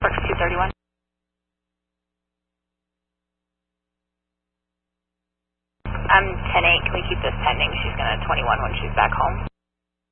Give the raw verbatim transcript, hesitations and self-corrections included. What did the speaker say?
Works two thirty-one. I'm ten eight. Can we keep this pending? She's going to twenty-one when she's back home.